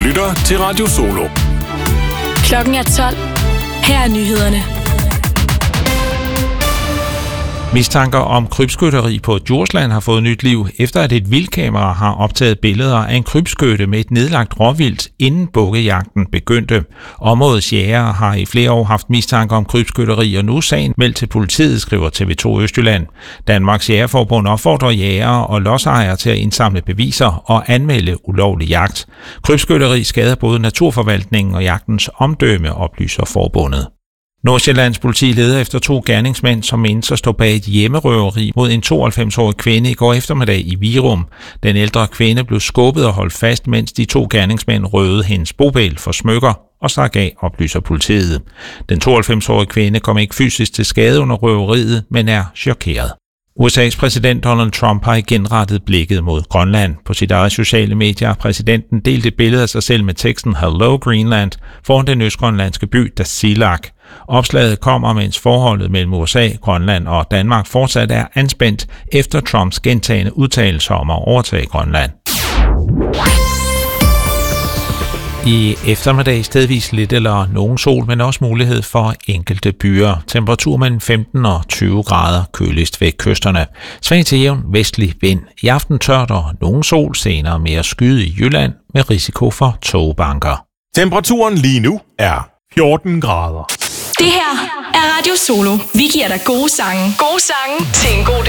lytter til Radio Solo. Klokken er 12. Her er nyhederne. Mistanker om krybskytteri på Djursland har fået nyt liv, efter at et vildkamera har optaget billeder af en krybskytte med et nedlagt råvildt, inden bukkejagten begyndte. Områdets jægere har i flere år haft mistanker om krybskytteri, og nu er sagen meldt til politiet, skriver TV2 Østjylland. Danmarks Jægerforbund opfordrer jægere og lodsejere til at indsamle beviser og anmelde ulovlig jagt. Krybskytteri skader både naturforvaltningen og jagtens omdømme, oplyser forbundet. Nordsjællands politi leder efter 2 gerningsmænd, som menes at stå bag et hjemmerøveri mod en 92-årig kvinde i går eftermiddag i Virum. Den ældre kvinde blev skubbet og holdt fast, mens de 2 gerningsmænd røvede hendes bopæl for smykker og stak af, oplyser politiet. Den 92-årige kvinde kom ikke fysisk til skade under røveriet, men er chokeret. USA's præsident Donald Trump har igen rettet blikket mod Grønland. På sit eget sociale medier har præsidenten delt et billede af sig selv med teksten Hello Greenland foran den østgrønlandske by Tasiilaq. Opslaget kommer, mens forholdet mellem USA, Grønland og Danmark fortsat er anspændt efter Trumps gentagne udtalelser om at overtage Grønland. I eftermiddag stedvis lidt eller nogen sol, men også mulighed for enkelte byer. Temperatur mellem 15 og 20 grader, køligst ved kysterne. Svag til jævn vestlig vind. I aften tørt og nogen sol, senere mere skyde i Jylland med risiko for togbanker. Temperaturen lige nu er 14 grader. Det her er Radio Solo. Vi giver dig gode sange. Gode sange til en god